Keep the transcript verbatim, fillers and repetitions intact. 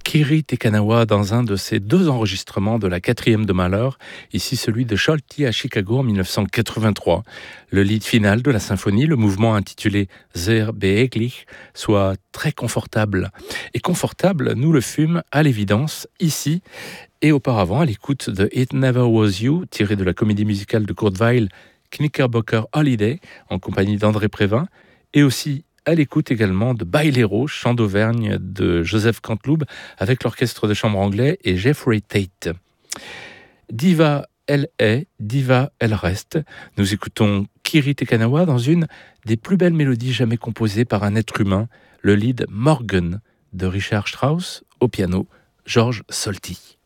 Kiri Tekanawa dans un de ses deux enregistrements de la quatrième de Mahler, ici celui de Scholti à Chicago en mille neuf cent quatre-vingt-trois. Le lead final de la symphonie, le mouvement intitulé Sehr behaglich, soit très confortable. Et confortable, nous le fûmes à l'évidence ici et auparavant à l'écoute de It Never Was You, tiré de la comédie musicale de Kurt Weill, Knickerbocker Holiday, en compagnie d'André Prévin, et aussi à l'écoute également de Bailero, chant d'Auvergne de Joseph Canteloube, avec l'orchestre de chambre anglais et Jeffrey Tate. Diva, elle est, diva, elle reste. Nous écoutons Kiri Tekanawa dans une des plus belles mélodies jamais composées par un être humain, le lied Morgen de Richard Strauss, au piano, Georges Solti.